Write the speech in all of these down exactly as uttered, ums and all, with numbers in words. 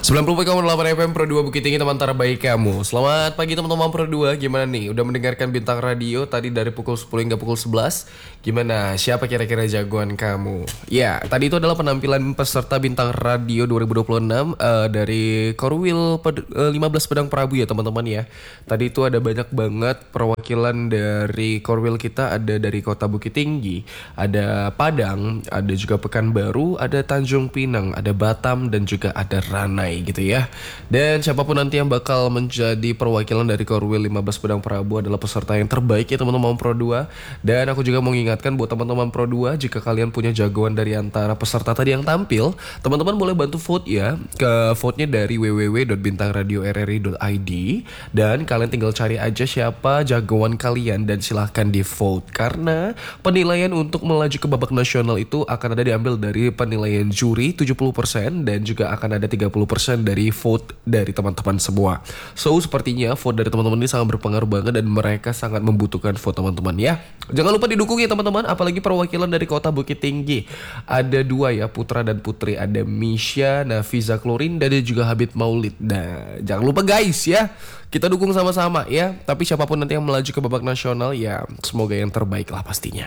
sembilan puluh koma delapan F M Pro dua Bukit Tinggi, teman terbaik kamu. Selamat pagi teman-teman Pro dua. Gimana nih? Udah mendengarkan Bintang Radio tadi dari pukul sepuluh hingga pukul sebelas. Gimana? Siapa kira-kira jagoan kamu? Ya, tadi itu adalah penampilan peserta Bintang Radio dua ribu dua puluh enam uh, dari Korwil Ped- uh, lima belas Pedang Prabu ya teman-teman ya. Tadi itu ada banyak banget perwakilan dari Korwil kita. Ada dari Kota Bukit Tinggi, ada Padang, ada juga Pekanbaru, ada Tanjung Pinang, ada Batam, dan juga ada Ranai gitu ya. Dan siapapun nanti yang bakal menjadi perwakilan dari Korwil lima belas Pedang Prabu adalah peserta yang terbaik ya teman-teman Pro dua. Dan aku juga mau mengingatkan buat teman-teman Pro dua, jika kalian punya jagoan dari antara peserta tadi yang tampil, teman-teman boleh bantu vote ya. Ke vote-nya dari w w w dot bintang radio r r i dot i d, dan kalian tinggal cari aja siapa jagoan kalian dan silahkan di vote. Karena penilaian untuk melaju ke babak nasional itu akan ada diambil dari penilaian juri tujuh puluh persen, dan juga akan ada tiga puluh persen dari vote dari teman-teman semua. So sepertinya vote dari teman-teman ini sangat berpengaruh banget, dan mereka sangat membutuhkan vote teman-teman ya. Jangan lupa didukung ya teman-teman, apalagi perwakilan dari Kota Bukit Tinggi. Ada dua ya, putra dan putri. Ada Misha, Nafiza Klorin, dan juga Habib Maulid. Nah, jangan lupa guys ya, kita dukung sama-sama ya. Tapi siapapun nanti yang melaju ke babak nasional ya, semoga yang terbaik lah pastinya.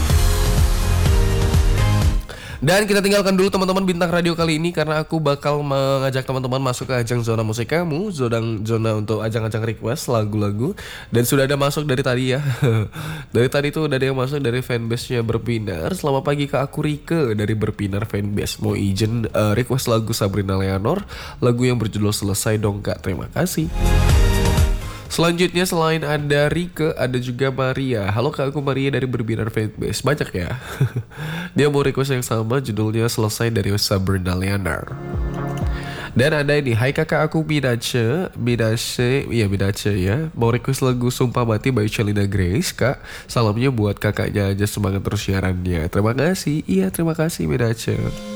Dan kita tinggalkan dulu teman-teman Bintang Radio kali ini, karena aku bakal mengajak teman-teman masuk ke ajang zona musik kamu, zona zona untuk ajang-ajang request lagu-lagu. Dan sudah ada masuk dari tadi ya. Dari tadi tuh udah ada yang masuk dari fanbase-nya Berbinar. Selamat pagi ke aku Rike dari Berbinar fanbase. Mau izin uh, request lagu Sabrina Leonor, lagu yang berjudul Selesai Dong Kak. Terima kasih. Selanjutnya selain ada Rike, ada juga Maria. Halo kak, aku Maria dari Berbinar Fanbase. Banyak ya. Dia mau request yang sama, judulnya Selesai dari Sabrina Leonor. Dan ada ini, hai kakak aku Minace, Minace, iya Minace ya. Mau request lagu Sumpah Mati by Shelina Grace kak. Salamnya buat kakaknya aja, semangat terus siarannya. Terima kasih, iya terima kasih Minace.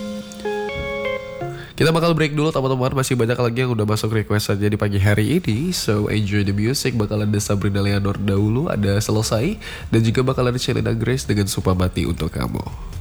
Kita bakal break dulu teman-teman, masih banyak lagi yang udah masuk request aja di pagi hari ini. So enjoy the music, bakal ada Sabrina Leonor dahulu, ada Selesai, dan juga bakal ada Shelina Grace dengan Sumpah Mati untuk kamu.